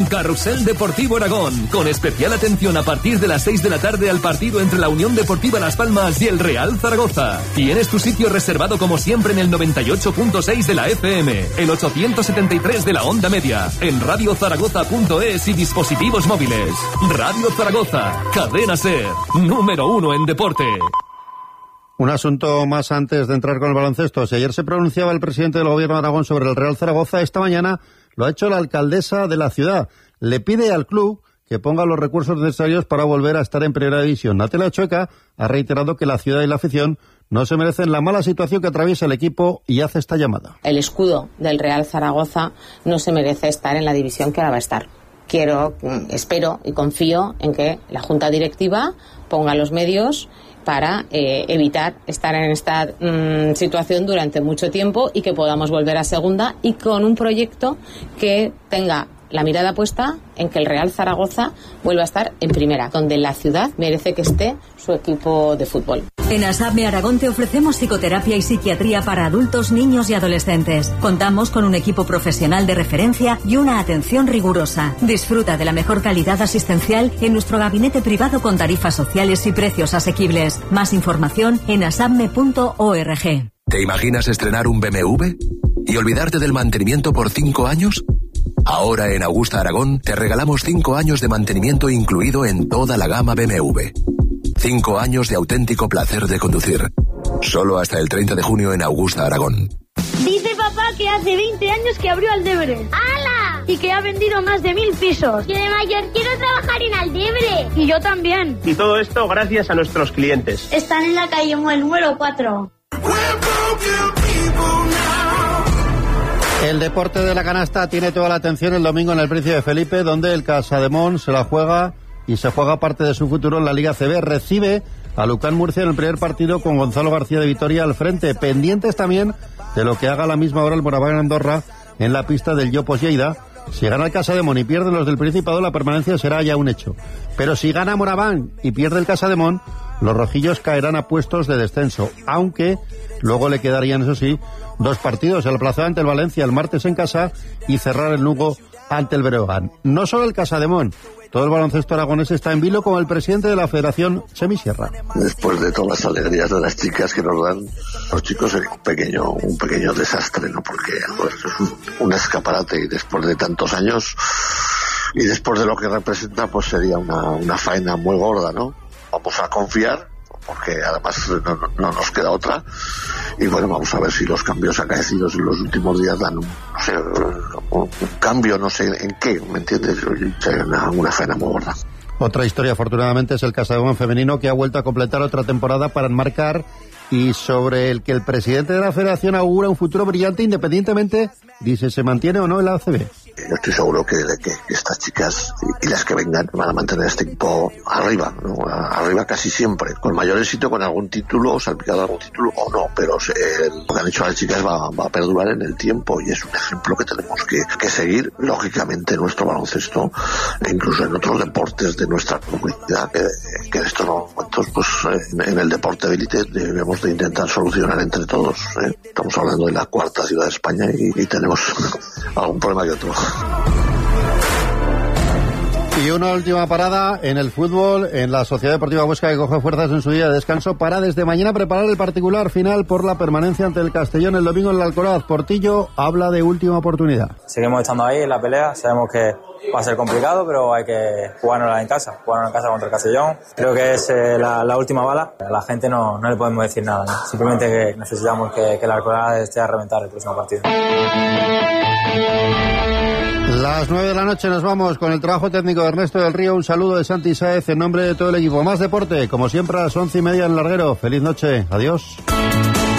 Carrusel Deportivo Aragón, con especial atención a partir de las 6 de la tarde al partido entre la Unión Deportiva Las Palmas y el Real Zaragoza. Tienes tu sitio reservado como siempre en el 98.6 de la FM, el 873 de la onda media, en radiozaragoza.es y dispositivos móviles. Radio Zaragoza, cadena SER, número 1 en deporte. Un asunto más antes de entrar con el baloncesto. Si ayer se pronunciaba el presidente del Gobierno de Aragón sobre el Real Zaragoza, esta mañana lo ha hecho la alcaldesa de la ciudad. Le pide al club que ponga los recursos necesarios para volver a estar en primera división. Natalia Chueca ha reiterado que la ciudad y la afición no se merecen la mala situación que atraviesa el equipo y hace esta llamada. El escudo del Real Zaragoza no se merece estar en la división que ahora va a estar. Espero y confío en que la Junta Directiva ponga los medios para evitar estar en esta situación durante mucho tiempo y que podamos volver a segunda y con un proyecto que tenga la mirada puesta en que el Real Zaragoza vuelva a estar en primera, donde la ciudad merece que esté su equipo de fútbol. En ASAPME Aragón te ofrecemos psicoterapia y psiquiatría para adultos, niños y adolescentes. Contamos con un equipo profesional de referencia y una atención rigurosa. Disfruta de la mejor calidad asistencial en nuestro gabinete privado con tarifas sociales y precios asequibles. Más información en asapme.org. ¿Te imaginas estrenar un BMW y olvidarte del mantenimiento por 5 años? Ahora en Augusta Aragón te regalamos 5 años de mantenimiento incluido en toda la gama BMW. 5 años de auténtico placer de conducir. Solo hasta el 30 de junio en Augusta Aragón. Dice papá que hace 20 años que abrió Aldebre. ¡Hala! Y que ha vendido más de 1000 pisos. Yo de mayor quiero trabajar en Aldebre. Y yo también. Y todo esto gracias a nuestros clientes. Están en la calle Muel número 4. El deporte de la canasta tiene toda la atención el domingo en el Príncipe Felipe, donde el Casademón se la juega y se juega parte de su futuro en la Liga CB. Recibe a Lucán Murcia en el primer partido con Gonzalo García de Vitoria al frente. Pendientes también de lo que haga a la misma hora el Moraván Andorra en la pista del Llopos Lleida. Si gana el Casademón y pierden los del Principado, la permanencia será ya un hecho. Pero si gana Moraván y pierde el Casademón, los rojillos caerán a puestos de descenso, aunque luego le quedarían, eso sí, 2 partidos, el Plaza ante el Valencia el martes en casa y cerrar el Lugo ante el Breogán. No solo el Casademón, todo el baloncesto aragonés está en vilo con el presidente de la Federación, Chemi Sierra. Después de todas las alegrías de las chicas que nos dan, los chicos sería un pequeño desastre, ¿no? Porque pues, es un escaparate y después de tantos años y después de lo que representa, pues sería una faena muy gorda, ¿no? Vamos a confiar, porque además no nos queda otra, y bueno, vamos a ver si los cambios acaecidos en los últimos días dan un cambio, no sé en qué, ¿me entiendes? Sería una faena muy gorda. Otra historia, afortunadamente, es el Casademón femenino, que ha vuelto a completar otra temporada para enmarcar y sobre el que el presidente de la Federación augura un futuro brillante independientemente, dice, se mantiene o no en la ACB. Yo estoy seguro que estas chicas y las que vengan van a mantener este equipo arriba, ¿no? Arriba casi siempre, con mayor éxito, con algún título, salpicado algún título o no, pero lo que han hecho las chicas va a perdurar en el tiempo y es un ejemplo que tenemos que seguir, lógicamente, en nuestro baloncesto e incluso en otros deportes de nuestra comunidad, que en estos momentos, pues en el deporte de élite debemos de intentar solucionar entre todos, ¿eh? Estamos hablando de la 4ª ciudad de España y tenemos algún problema que otro. Y una última parada en el fútbol, en la Sociedad Deportiva Huesca, que coge fuerzas en su día de descanso para desde mañana preparar el particular final por la permanencia ante el Castellón el domingo en el Alcoraz. Portillo habla de última oportunidad. Seguimos estando ahí en la pelea, sabemos que va a ser complicado, pero hay que jugárnosla en casa contra el Castellón. Creo que es la última bala. A la gente no le podemos decir nada, ¿no? Simplemente que necesitamos que el Alcoraz esté a reventar el próximo partido. Las 9 de la noche nos vamos con el trabajo técnico de Ernesto del Río. Un saludo de Santi Sáez en nombre de todo el equipo. Más deporte, como siempre, a las 11:30 en Larguero. Feliz noche. Adiós.